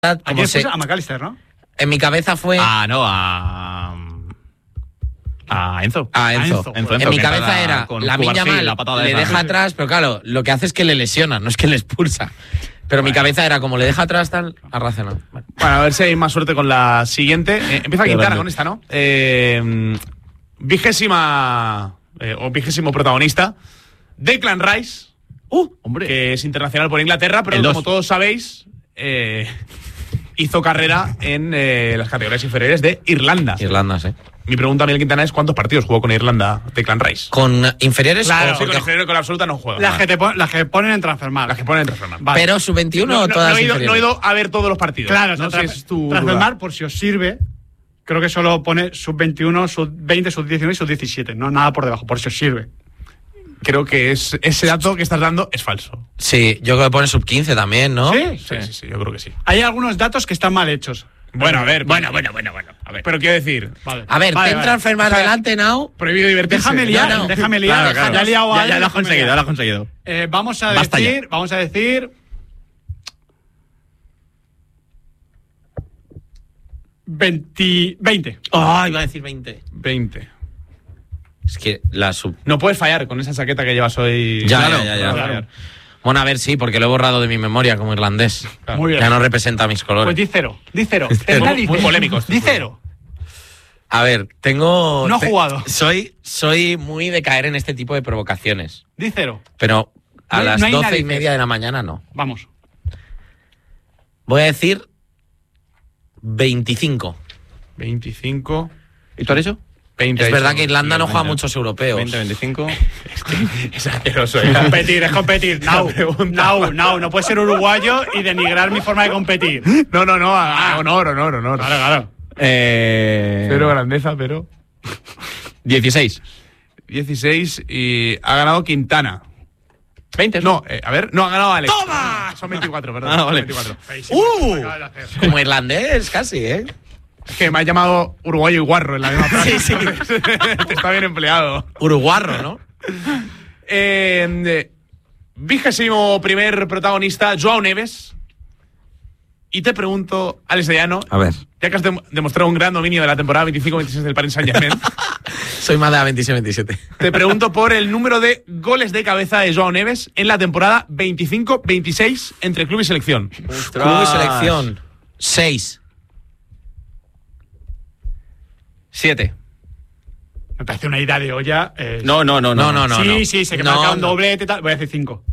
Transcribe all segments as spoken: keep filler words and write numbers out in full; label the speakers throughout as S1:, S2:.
S1: ¿A quién
S2: se...
S1: A McAllister, ¿no?
S2: En mi cabeza fue...
S3: Ah, no, a... A Enzo.
S2: A Enzo.
S1: Enzo.
S3: Enzo, Enzo
S2: en mi
S3: que
S2: cabeza
S3: entra
S2: era,
S3: con
S2: la
S3: Cubarsí,
S2: Minya
S3: la patada
S2: Mal
S3: de
S2: le
S3: esa.
S2: deja atrás, pero claro, lo que hace es que le lesiona, no es que le expulsa. Pero mi cabeza era, como le deja atrás, tal, a racional. Vale.
S4: Bueno, a ver si hay más suerte con la siguiente. Eh, empieza
S2: Qué
S4: Quintana
S2: grande.
S4: con esta, ¿no? Eh, vigésima eh, o vigésimo protagonista, Declan Rice,
S3: Uh, hombre.
S4: que es internacional por Inglaterra, pero
S3: El dos.
S4: como todos sabéis, eh, hizo carrera en eh, las categorías inferiores de Irlanda.
S2: Irlanda, sí.
S4: Mi pregunta a Miguel Quintana es ¿cuántos partidos jugó con Irlanda Declan Rice?
S2: ¿Con inferiores?
S1: Claro,
S2: o
S4: Sí,
S2: porque-
S4: con inferior, con la absoluta no juega.
S1: Las que, te pon- las que ponen en Transfermarkt.
S4: Las que ponen en Transfermarkt.
S1: Vale.
S2: Pero sub veintiuno
S4: No,
S2: o
S4: no,
S2: todas
S4: no he ido, no he
S2: inferiores?
S4: ido a ver todos los partidos.
S1: Claro,
S4: no
S1: o
S4: sé
S1: sea,
S4: si es tu
S1: Transfermarkt, por si os sirve, creo que solo pone sub veintiuno, sub veinte, sub diecinueve y sub diecisiete. No, nada por debajo, por si os sirve.
S4: Creo que es, ese dato que estás dando es falso.
S2: Sí, yo creo que pone sub quince también, ¿no?
S1: ¿Sí?
S4: Sí, sí, sí, yo creo que sí.
S1: Hay algunos datos que están mal hechos.
S4: Bueno, a ver.
S3: Bueno, bueno, bueno, bueno. A ver.
S4: Pero quiero decir,
S1: Vale.
S2: A ver,
S1: Vale,
S2: ten
S1: vale.
S2: Transfermarkt
S1: O sea,
S2: delante, now.
S4: prohibido divertirse.
S1: Déjame liar,
S2: No, no.
S1: déjame liar.
S3: Claro, claro.
S1: Ya he liado a
S3: Ya,
S1: alguien,
S3: ya lo has
S1: déjame
S3: conseguido,
S1: liar.
S3: ya lo has conseguido.
S1: Eh, vamos a
S3: Basta
S1: decir,
S3: ya.
S1: vamos a decir veinte, veinte.
S2: Ah, iba a decir veinte.
S4: veinte.
S2: Es que la sub...
S4: No puedes fallar con esa chaqueta que llevas hoy.
S2: Ya,
S4: Claro,
S2: ya, ya, ya.
S4: no puedes fallar.
S2: Bueno, a ver, sí, porque lo he borrado de mi memoria como irlandés.
S1: Muy bien.
S2: Ya no representa mis colores.
S1: Pues di cero, di cero.
S4: Muy-
S1: Es nadie
S4: muy
S1: dice.
S4: polémico esto,
S1: Di
S4: muy
S1: cero.
S2: A ver, tengo...
S1: No ha
S2: te-
S1: jugado.
S2: Soy, soy muy de caer en este tipo de provocaciones.
S1: Di cero.
S2: Pero a
S1: No hay-
S2: las
S1: no hay
S2: doce y
S1: narices.
S2: media de la mañana no.
S1: Vamos.
S2: Voy a decir veinticinco.
S4: veinticinco.
S3: ¿Y tú has hecho?
S4: veinte.
S2: Es verdad que
S4: Irlanda
S2: Irlanda no juega muchos europeos.
S3: veinte, veinticinco.
S4: Es asqueroso. ¿eh?
S1: Competir, es competir. Now,
S4: pregunta.
S1: now, now. No puedes ser uruguayo y denigrar mi forma de competir.
S4: No, no, no. a- a honor, honor, honor.
S1: Claro, claro.
S3: Eh...
S4: Cero grandeza, pero.
S3: dieciséis.
S4: dieciséis y ha ganado Quintana.
S3: veinte.
S4: No, eh, a ver, no ha ganado Alex. ¡Toma! Son veinticuatro, perdón.
S3: Ah,
S4: son
S3: vale.
S4: veinticuatro.
S1: ¡Uh!
S2: Como irlandés, casi, ¿eh?
S4: Es que me ha llamado uruguayo y guarro en la misma frase. Sí, sí. Está bien empleado.
S2: Uruguarro, ¿no?
S4: Eh, eh, vigésimo primer protagonista, Joao Neves. Y te pregunto, Alex de Llano,
S2: A ver.
S4: ya que has dem- demostrado un gran dominio de la temporada veinticinco veintiséis del Paris Saint-Germain,
S2: Soy más de la veintiséis veintisiete.
S4: te pregunto por el número de goles de cabeza de Joao Neves en la temporada veinticinco veintiséis entre club y selección.
S2: Club y selección. seis.
S3: siete.
S1: Me parece una idea de olla. eh,
S3: No, no, no,
S2: No, no, no.
S1: sí, sí, sé que
S2: No,
S1: marca un
S2: no.
S1: doblete y tal. Voy a decir cinco.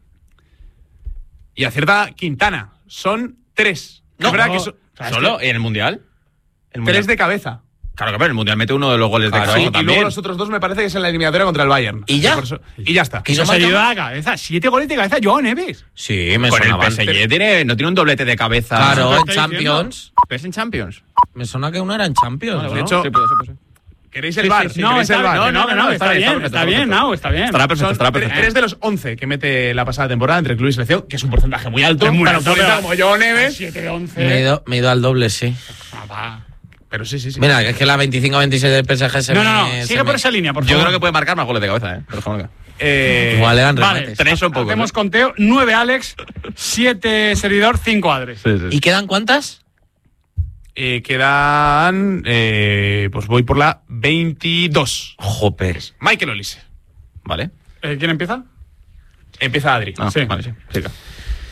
S4: Y acierta Quintana. Son tres.
S3: No,
S4: es verdad
S1: no.
S4: que son
S3: ¿Solo? ¿En el Mundial? ¿El mundial?
S4: tres de cabeza.
S3: Claro que pero el Mundial mete uno de los goles de
S2: Claro,
S3: cabeza
S4: Sí, y
S3: también.
S4: luego los otros dos me parece que es en la eliminatoria contra el Bayern.
S2: ¿Y ya?
S4: Por eso- y ya está.
S2: ¿Y
S1: Eso
S2: no
S1: se ha
S2: marca
S1: ido
S2: más?
S1: a la cabeza. Siete goles de cabeza, Joao Neves.
S2: Sí, me
S3: Con el
S2: sonaban.
S3: P S G tiene, no tiene un doblete de cabeza.
S2: Claro,
S1: ¿Qué
S2: en
S1: estoy
S2: Champions.
S3: ¿Pero es en Champions?
S2: Me suena que uno era en Champions,
S4: De
S2: ¿no?
S4: hecho,
S3: Sí, puede ser, puede ser.
S4: ¿queréis el bar?
S1: no,
S4: ¿Queréis
S1: está,
S4: el bar?
S1: no, no, no, no, está, bien,
S3: perfecto,
S1: está
S3: está
S1: bien,
S3: perfecto.
S1: no, está bien.
S3: Estará perfecto,
S4: Son
S3: estará
S4: tre-
S3: perfecto.
S4: tres de los once que mete la pasada temporada entre club y selección, que es un porcentaje muy alto.
S1: Es muy
S4: para
S1: alto,
S4: un futbolista
S1: pero-
S4: como Joao Neves.
S1: siete de
S2: Me he,
S1: once.
S2: ido, me he ido al doble, sí.
S1: Ah, va.
S4: Pero sí, sí, sí.
S2: Mira, que es que la veinticinco veintiséis del P S G se
S1: No,
S2: me...
S1: no, no.
S2: se
S1: Sigue
S2: me-
S1: por esa línea, por favor.
S3: Yo creo que puede marcar más goles de cabeza, ¿eh? Pero joder.
S4: Eh,
S2: Igual eran
S1: Vale,
S2: remates.
S3: Tres son pocos.
S1: hacemos
S3: ¿eh?
S1: conteo. Nueve Alex, siete servidor, cinco Adres.
S3: Sí, sí.
S2: ¿Y quedan cuántas?
S4: eh, quedan. eh, pues voy por la veintidós.
S2: Jope.
S4: Michael Olise.
S3: Vale.
S1: Eh, ¿Quién empieza?
S4: Empieza Adri.
S3: Ah,
S1: Sí.
S3: Vale, sí. Sí, claro.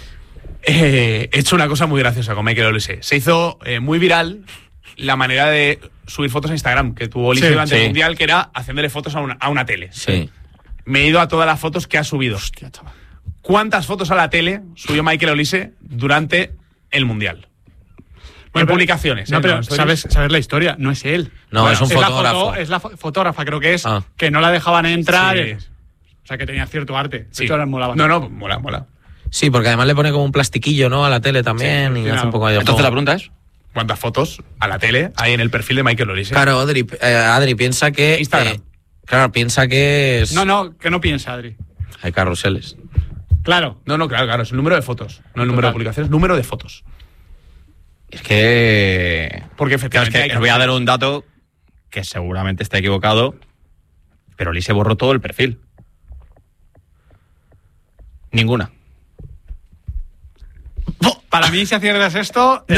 S4: Eh, he hecho una cosa muy graciosa con Michael Olise. Se hizo eh, muy viral la manera de subir fotos a Instagram que tuvo Olise
S1: Sí,
S4: durante
S3: sí.
S4: el Mundial, que era haciéndole fotos a una, a una tele.
S2: Sí.
S4: Me he ido a todas las fotos que ha subido.
S1: Hostia, chaval.
S4: ¿Cuántas fotos a la tele subió Michael Olise durante el Mundial?
S1: Bueno,
S4: en
S1: pero-
S4: publicaciones.
S1: No,
S4: ¿eh?
S1: pero
S4: No, stories.
S1: sabes, sabes la historia, no es él.
S2: No,
S4: Bueno,
S2: es un
S1: es la
S2: fotógrafo.
S1: foto- es la fo- fotógrafa, creo que es,
S2: Ah.
S1: que no la dejaban entrar.
S4: Sí.
S1: eh. O sea, que tenía cierto arte. De
S4: Sí.
S1: hecho, les molaba.
S4: No, no, mola, mola.
S2: Sí, porque además le pone como un plastiquillo, ¿no? A la tele también
S1: Sí,
S2: y
S1: al
S2: hace un
S1: final.
S2: poco de
S3: Entonces la
S2: juego.
S3: pregunta es.
S4: ¿Cuántas fotos a la tele hay en el perfil de Michael Olise?
S2: Claro, Adri, eh, Adri piensa que...
S4: Instagram.
S2: eh, claro, piensa que es...
S1: No, no, que no piensa, Adri.
S2: Hay carruseles.
S1: Claro.
S4: No, no, claro, claro. Es el número de fotos. No el número
S1: Total.
S4: de publicaciones, número de fotos.
S3: Es que.
S4: Porque
S3: Claro, es
S4: efectivamente.
S3: que
S4: hay
S3: os voy a dar un dato que seguramente está equivocado, pero Lee se borró todo el perfil. Ninguna.
S4: Pa-
S1: Para mí, si aciertas esto,